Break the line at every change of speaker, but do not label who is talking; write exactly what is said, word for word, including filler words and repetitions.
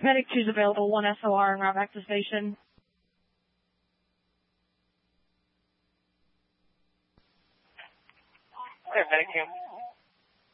Medic two is available, one S O R and route back to station.
Okay, Medic two.